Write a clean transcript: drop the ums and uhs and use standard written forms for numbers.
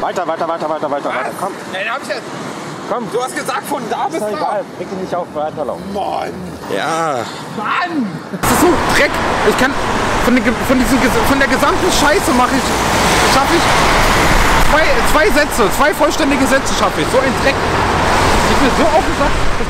Weiter. Komm. Nein, hab ich jetzt. Komm. Du hast gesagt, von da bis Ist doch da. egal. Reg dich nicht auf, weiterlaufen. Mann. Ja. Mann. Das ist so Dreck. Ich kann von der gesamten Scheiße schaffe ich zwei Sätze, 2 vollständige Sätze schaffe ich. So ein Dreck. Ich bin so auf den Sack.